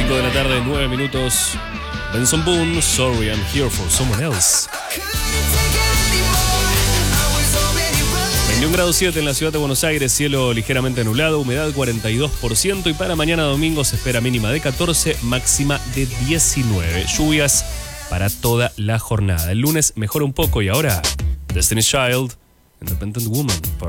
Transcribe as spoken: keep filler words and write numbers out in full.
cinco de la tarde, nueve minutos. Benson Boone, Sorry I'm Here for Someone Else. veintiún grados siete en la ciudad de Buenos Aires, cielo ligeramente nublado, humedad cuarenta y dos por ciento y para mañana domingo se espera mínima de catorce, máxima de diecinueve. Lluvias para toda la jornada. El lunes mejora un poco y ahora Destiny's Child, Independent Woman.